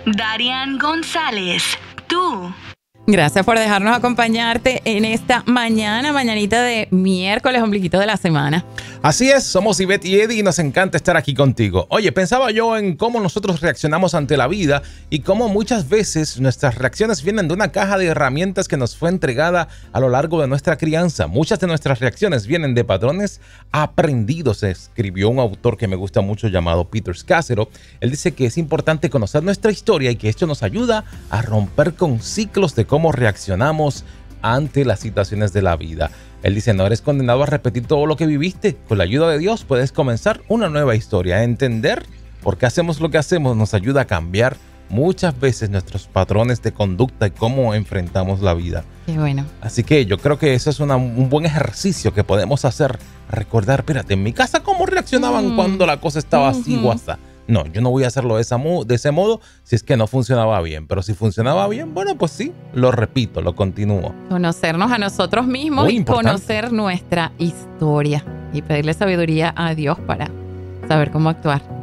Darian González, tú. Gracias por dejarnos acompañarte en esta mañanita de miércoles, ombliguito de la semana. Así es, somos Ivette y Eddie y nos encanta estar aquí contigo. Oye, pensaba yo en cómo nosotros reaccionamos ante la vida y cómo muchas veces nuestras reacciones vienen de una caja de herramientas que nos fue entregada a lo largo de nuestra crianza. Muchas de nuestras reacciones vienen de patrones aprendidos. Escribió un autor que me gusta mucho llamado Peter Scazzero. Él dice que es importante conocer nuestra historia y que esto nos ayuda a romper con ciclos de cómo reaccionamos ante las situaciones de la vida. Él dice, no eres condenado a repetir todo lo que viviste. Con la ayuda de Dios puedes comenzar una nueva historia. Entender por qué hacemos lo que hacemos nos ayuda a cambiar muchas veces nuestros patrones de conducta y cómo enfrentamos la vida. Qué bueno. Así que yo creo que eso es un buen ejercicio que podemos hacer. Recordar, espérate, en mi casa, ¿cómo reaccionaban cuando la cosa estaba así o así? No, yo no voy a hacerlo de ese modo si es que no funcionaba bien. Pero si funcionaba bien, bueno, pues sí, lo repito, lo continúo. Conocernos a nosotros mismos Muy y importante. conocer nuestra historia. Y pedirle sabiduría a Dios para saber cómo actuar.